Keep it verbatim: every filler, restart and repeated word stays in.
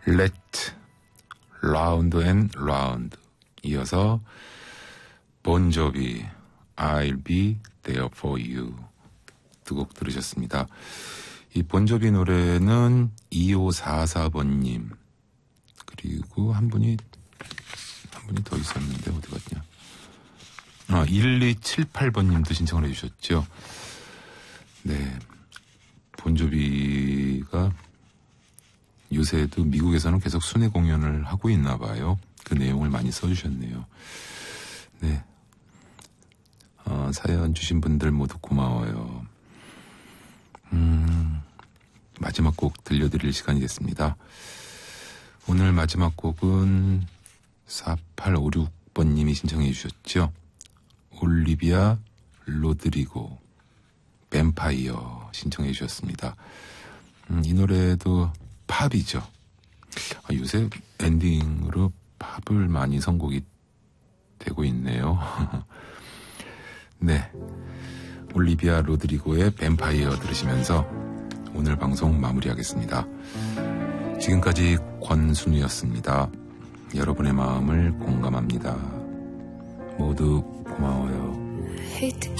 Let Round and Round 이어서 본조비 I'll be there for you 두 곡 들으셨습니다. 이 본조비 노래는 이오사사 번님 그리고 한 분이 한 분이 더 있었는데 어디 갔냐? 아, 일이칠팔 번님도 신청을 해주셨죠. 네, 본조비가 요새도 미국에서는 계속 순회 공연을 하고 있나 봐요. 그 내용을 많이 써주셨네요. 네, 어, 사연 주신 분들 모두 고마워요. 음, 마지막 곡 들려드릴 시간이 됐습니다. 오늘 마지막 곡은 사팔오육 번님이 신청해 주셨죠. 올리비아 로드리고 뱀파이어 신청해 주셨습니다. 음, 이 노래도 팝이죠. 아, 요새 엔딩으로 팝을 많이 선곡이 되고 있네요. 네, 올리비아 로드리고의 뱀파이어 들으시면서 오늘 방송 마무리하겠습니다. 지금까지 권순우였습니다. 여러분의 마음을 공감합니다. 모두 고마워요.